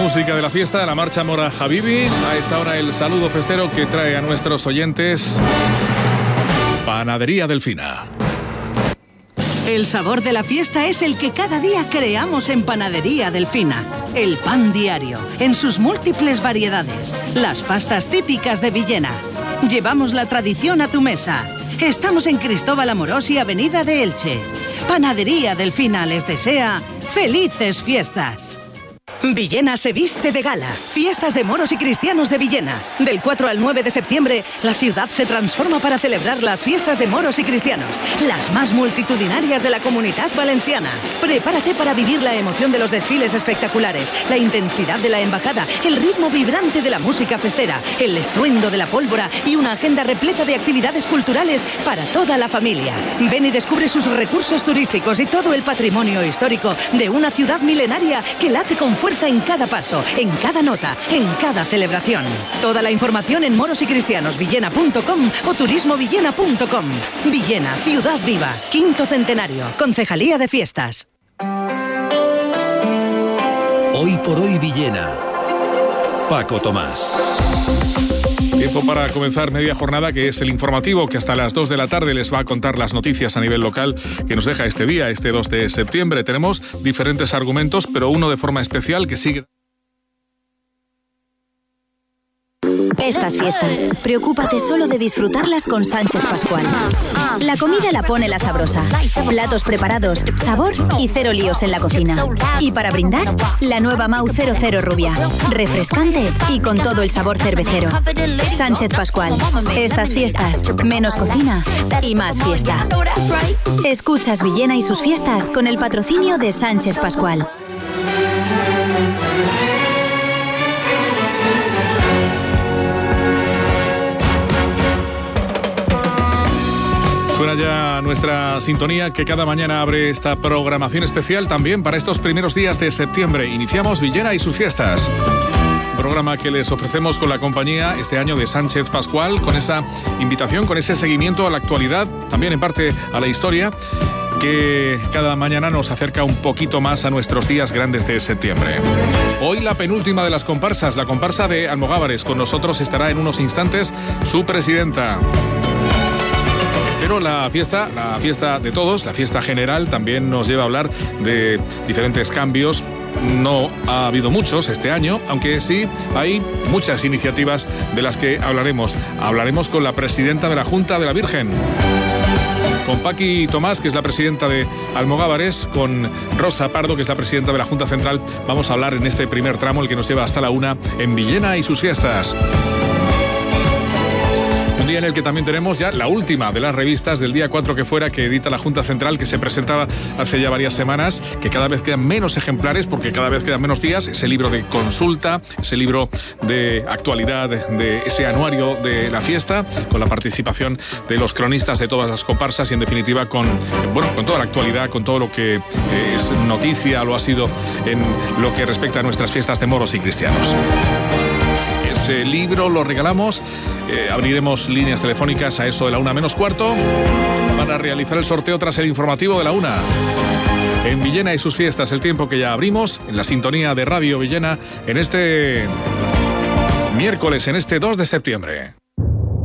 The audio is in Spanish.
música de la fiesta, la marcha Mora Habibi. A esta hora el saludo festero que trae a nuestros oyentes Panadería Delfina. El sabor de la fiesta es el que cada día creamos en Panadería Delfina. El pan diario, en sus múltiples variedades. Las pastas típicas de Villena. Llevamos la tradición a tu mesa. Estamos en Cristóbal Amorós y Avenida de Elche. Panadería Delfina les desea ¡felices fiestas! Villena se viste de gala. Fiestas de moros y cristianos de Villena. Del 4 al 9 de septiembre, la ciudad se transforma para celebrar las fiestas de moros y cristianos, las más multitudinarias de la Comunidad Valenciana. Prepárate para vivir la emoción de los desfiles espectaculares, la intensidad de la embajada, el ritmo vibrante de la música festera, el estruendo de la pólvora y una agenda repleta de actividades culturales para toda la familia. Ven y descubre sus recursos turísticos y todo el patrimonio histórico de una ciudad milenaria que late con fuerza en cada paso, en cada nota, en cada celebración. Toda la información en morosycristianosvillena.com o turismovillena.com. Villena, ciudad viva. 5º centenario. Concejalía de Fiestas. Hoy por hoy Villena. Paco Tomás. Tiempo para comenzar media jornada, que es el informativo que hasta las 2 de la tarde les va a contar las noticias a nivel local que nos deja este día, este 2 de septiembre. Tenemos diferentes argumentos, pero uno de forma especial que sigue. Estas fiestas, preocúpate solo de disfrutarlas con Sánchez Pascual. La comida la pone la sabrosa. Platos preparados, sabor y cero líos en la cocina. Y para brindar, la nueva Mau 00 Rubia. Refrescante y con todo el sabor cervecero. Sánchez Pascual. Estas fiestas, menos cocina y más fiesta. Escuchas Villena y sus fiestas con el patrocinio de Sánchez Pascual. Suena ya nuestra sintonía que cada mañana abre esta programación especial también para estos primeros días de septiembre. Iniciamos Villena y sus fiestas. Programa que les ofrecemos con la compañía este año de Sánchez Pascual, con esa invitación, con ese seguimiento a la actualidad, también en parte a la historia, que cada mañana nos acerca un poquito más a nuestros días grandes de septiembre. Hoy la penúltima de las comparsas, la comparsa de Almogávares. Con nosotros estará en unos instantes su presidenta. Pero la fiesta de todos, la fiesta general, también nos lleva a hablar de diferentes cambios. No ha habido muchos este año, aunque sí hay muchas iniciativas de las que hablaremos. Hablaremos con la presidenta de la Junta de la Virgen, con Paqui Tomás, que es la presidenta de Almogávares, con Rosa Pardo, que es la presidenta de la Junta Central. Vamos a hablar en este primer tramo, el que nos lleva hasta la 1, en Villena y sus fiestas. Un día en el que también tenemos ya la última de las revistas del día 4 que fuera, que edita la Junta Central, que se presentaba hace ya varias semanas, que cada vez quedan menos ejemplares porque cada vez quedan menos días. Ese libro de consulta, ese libro de actualidad, de ese anuario de la fiesta, con la participación de los cronistas de todas las comparsas y en definitiva con toda la actualidad, con todo lo que es noticia, lo ha sido en lo que respecta a nuestras fiestas de moros y cristianos. Ese libro lo regalamos. Abriremos líneas telefónicas a eso de la 1 menos cuarto para realizar el sorteo tras el informativo de la 1. En Villena y sus fiestas, el tiempo que ya abrimos en la sintonía de Radio Villena en este miércoles, en este 2 de septiembre.